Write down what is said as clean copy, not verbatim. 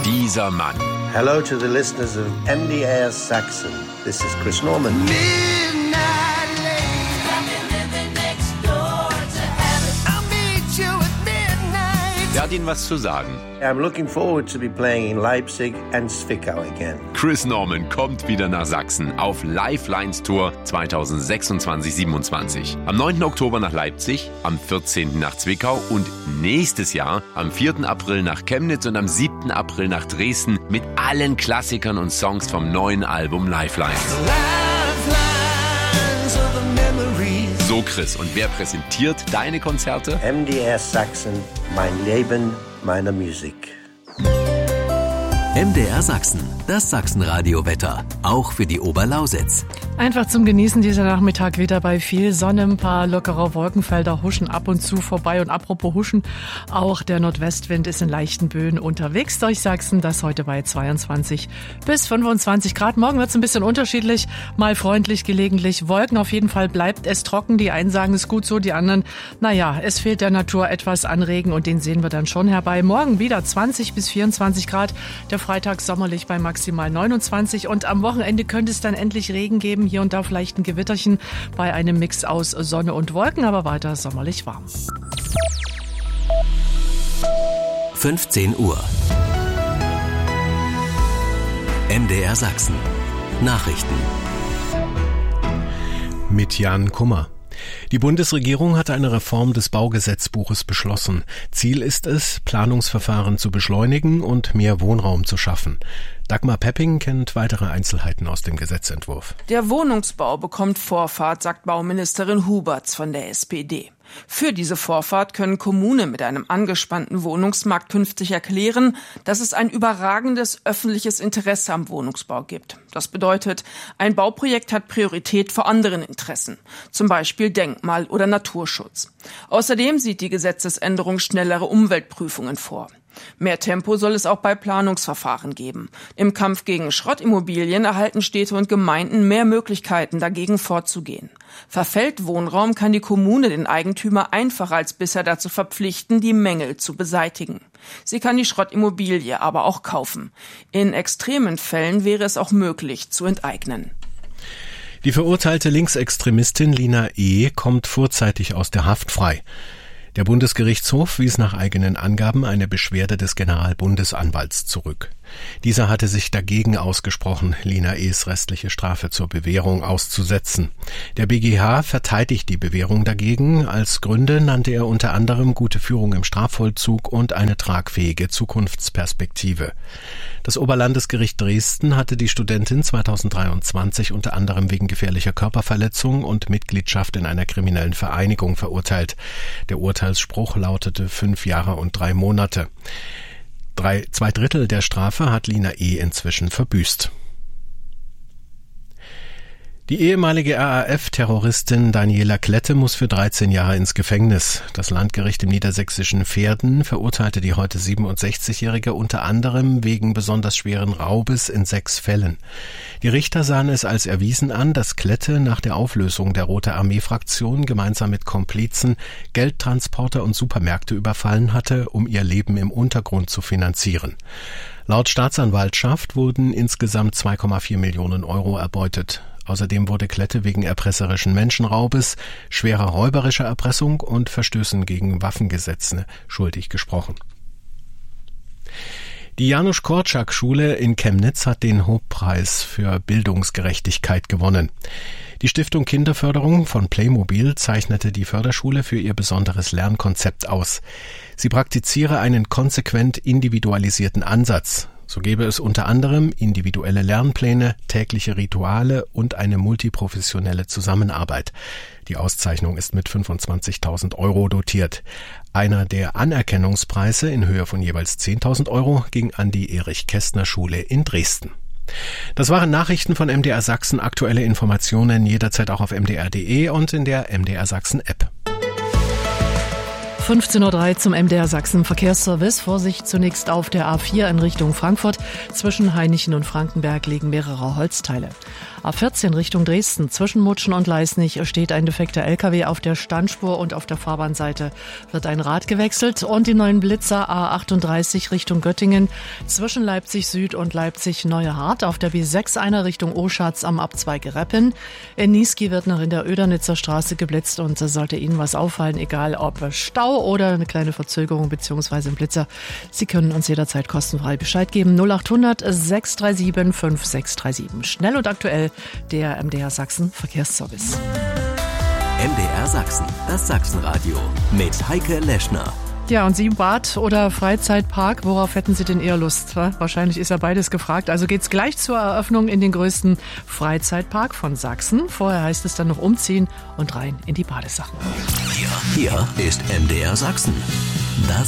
dieser Mann. Hello to the listeners of MDR Saxon. This is Chris Norman. Der hat Ihnen was zu sagen. I'm looking forward to be playing in Leipzig and Zwickau again. Chris Norman kommt wieder nach Sachsen auf Lifelines Tour 2026-27. Am 9. Oktober nach Leipzig, am 14. nach Zwickau und nächstes Jahr am 4. April nach Chemnitz und am 7. April nach Dresden mit allen Klassikern und Songs vom neuen Album Lifelines. So Chris, und wer präsentiert deine Konzerte? MDR Saxon, mein Leben, meine Musik. MDR Sachsen, das Sachsenradio-Wetter, auch für die Oberlausitz. Einfach zum Genießen dieser Nachmittag wieder bei viel Sonne, ein paar lockere Wolkenfelder huschen ab und zu vorbei. Und apropos huschen, auch der Nordwestwind ist in leichten Böen unterwegs durch Sachsen. Das heute bei 22 bis 25 Grad. Morgen wird es ein bisschen unterschiedlich, mal freundlich, gelegentlich Wolken. Auf jeden Fall bleibt es trocken. Die einen sagen, es ist gut so, die anderen, naja, es fehlt der Natur etwas an Regen und den sehen wir dann schon herbei. Morgen wieder 20 bis 24 Grad. Der Freitag sommerlich bei maximal 29 und am Wochenende könnte es dann endlich Regen geben. Hier und da vielleicht ein Gewitterchen bei einem Mix aus Sonne und Wolken, aber weiter sommerlich warm. 15 Uhr. MDR Sachsen. Nachrichten. Mit Jan Kummer. Die Bundesregierung hat eine Reform des Baugesetzbuches beschlossen. Ziel ist es, Planungsverfahren zu beschleunigen und mehr Wohnraum zu schaffen. Dagmar Pepping kennt weitere Einzelheiten aus dem Gesetzentwurf. Der Wohnungsbau bekommt Vorfahrt, sagt Bauministerin Huberts von der SPD. Für diese Vorfahrt können Kommunen mit einem angespannten Wohnungsmarkt künftig erklären, dass es ein überragendes öffentliches Interesse am Wohnungsbau gibt. Das bedeutet, ein Bauprojekt hat Priorität vor anderen Interessen, zum Beispiel Denkmal- oder Naturschutz. Außerdem sieht die Gesetzesänderung schnellere Umweltprüfungen vor. Mehr Tempo soll es auch bei Planungsverfahren geben. Im Kampf gegen Schrottimmobilien erhalten Städte und Gemeinden mehr Möglichkeiten, dagegen vorzugehen. Verfällt Wohnraum, kann die Kommune den Eigentümer einfacher als bisher dazu verpflichten, die Mängel zu beseitigen. Sie kann die Schrottimmobilie aber auch kaufen. In extremen Fällen wäre es auch möglich, zu enteignen. Die verurteilte Linksextremistin Lina E. kommt vorzeitig aus der Haft frei. Der Bundesgerichtshof wies nach eigenen Angaben eine Beschwerde des Generalbundesanwalts zurück. Dieser hatte sich dagegen ausgesprochen, Lina E.s restliche Strafe zur Bewährung auszusetzen. Der BGH verteidigt die Bewährung dagegen. Als Gründe nannte er unter anderem gute Führung im Strafvollzug und eine tragfähige Zukunftsperspektive. Das Oberlandesgericht Dresden hatte die Studentin 2023 unter anderem wegen gefährlicher Körperverletzung und Mitgliedschaft in einer kriminellen Vereinigung verurteilt. Der Urteilsspruch lautete 5 Jahre und 3 Monate. 2/3 der Strafe hat Lina E. inzwischen verbüßt. Die ehemalige RAF-Terroristin Daniela Klette muss für 13 Jahre ins Gefängnis. Das Landgericht im niedersächsischen Verden verurteilte die heute 67-Jährige unter anderem wegen besonders schweren Raubes in 6 Fällen. Die Richter sahen es als erwiesen an, dass Klette nach der Auflösung der Rote Armee-Fraktion gemeinsam mit Komplizen Geldtransporter und Supermärkte überfallen hatte, um ihr Leben im Untergrund zu finanzieren. Laut Staatsanwaltschaft wurden insgesamt 2,4 Millionen Euro erbeutet. Außerdem wurde Klette wegen erpresserischen Menschenraubes, schwerer räuberischer Erpressung und Verstößen gegen Waffengesetze schuldig gesprochen. Die Janusz-Korczak-Schule in Chemnitz hat den Hauptpreis für Bildungsgerechtigkeit gewonnen. Die Stiftung Kinderförderung von Playmobil zeichnete die Förderschule für ihr besonderes Lernkonzept aus. Sie praktiziere einen konsequent individualisierten Ansatz. So gäbe es unter anderem individuelle Lernpläne, tägliche Rituale und eine multiprofessionelle Zusammenarbeit. Die Auszeichnung ist mit 25.000 Euro dotiert. Einer der Anerkennungspreise in Höhe von jeweils 10.000 Euro ging an die Erich-Kästner-Schule in Dresden. Das waren Nachrichten von MDR Sachsen. Aktuelle Informationen jederzeit auch auf mdr.de und in der MDR Sachsen App. 15:03 Uhr zum MDR Sachsen Verkehrsservice. Vorsicht zunächst auf der A4 in Richtung Frankfurt. Zwischen Hainichen und Frankenberg liegen mehrere Holzteile. A14 Richtung Dresden. Zwischen Mutschen und Leisnig steht ein defekter LKW auf der Standspur und auf der Fahrbahnseite wird ein Rad gewechselt. Und die neuen Blitzer A38 Richtung Göttingen. Zwischen Leipzig Süd und Leipzig Neuehart. Auf der B6 einer Richtung Oschatz am Abzweig Reppen. In Niesky wird noch in der Oedernitzer Straße geblitzt und sollte Ihnen was auffallen, egal ob Stau oder eine kleine Verzögerung bzw. ein Blitzer. Sie können uns jederzeit kostenfrei Bescheid geben. 0800 637 5637. Schnell und aktuell der MDR Sachsen Verkehrsservice. MDR Sachsen, das Sachsenradio mit Heike Leschner. Ja, und Sie, Bad oder Freizeitpark, worauf hätten Sie denn eher Lust? Wahrscheinlich ist ja beides gefragt. Also geht's gleich zur Eröffnung in den größten Freizeitpark von Sachsen. Vorher heißt es dann noch umziehen und rein in die Badesachen. Hier ist MDR Sachsen, das